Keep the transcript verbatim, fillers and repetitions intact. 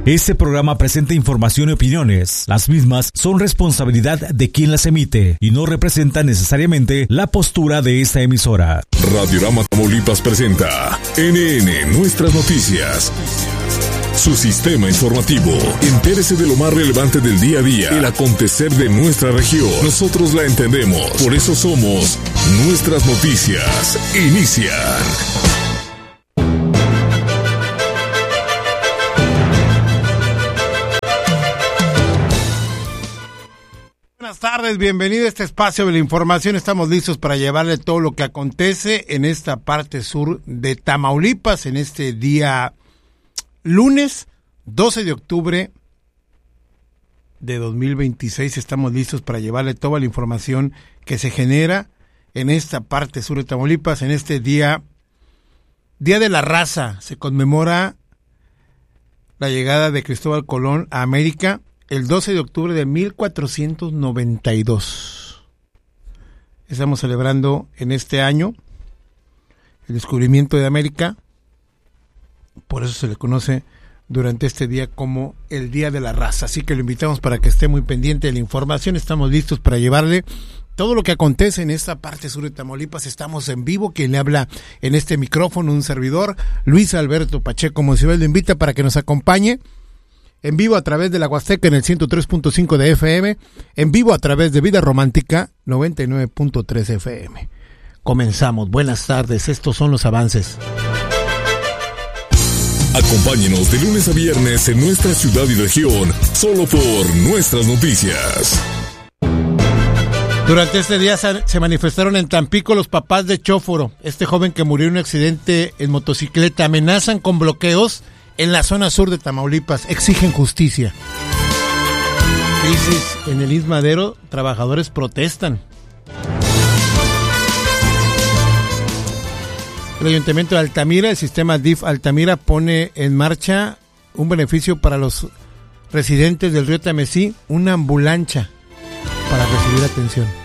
Este programa presenta información y opiniones. Las mismas son responsabilidad de quien las emite y no representan necesariamente la postura de esta emisora. Radiorama Tamaulipas presenta N N Nuestras Noticias. Su sistema informativo. Entérese de lo más relevante del día a día, el acontecer de nuestra región. Nosotros la entendemos, por eso somos Nuestras Noticias. Inician. Buenas tardes, bienvenido a este espacio de la información. Estamos listos para llevarle todo lo que acontece en esta parte sur de Tamaulipas en este día lunes doce de octubre de dos mil veintiséis. Estamos listos para llevarle toda la información que se genera en esta parte sur de Tamaulipas en este día, Día de la Raza. Se conmemora la llegada de Cristóbal Colón a América el doce de octubre de mil cuatrocientos noventa y dos. Estamos celebrando en este año el descubrimiento de América. Por eso se le conoce durante este día como el Día de la Raza. Así que lo invitamos para que esté muy pendiente de la información. Estamos listos para llevarle todo lo que acontece en esta parte sur de Tamaulipas. Estamos en vivo. Quien le habla en este micrófono, un servidor, Luis Alberto Pacheco Monsiváis, lo invita para que nos acompañe en vivo a través de la Huasteca en el ciento tres punto cinco de F M, en vivo a través de Vida Romántica noventa y nueve punto tres F M. Comenzamos. Buenas tardes. Estos son los avances. Acompáñenos de lunes a viernes en nuestra ciudad y región, solo por Nuestras Noticias. Durante este día se manifestaron en Tampico los papás de Chóforo, este joven que murió en un accidente en motocicleta. Amenazan con bloqueos en la zona sur de Tamaulipas, exigen justicia. Crisis en el Istmo Madero, trabajadores protestan. El Ayuntamiento de Altamira, el sistema D I F Altamira pone en marcha un beneficio para los residentes del río Tamesí, una ambulancia para recibir atención.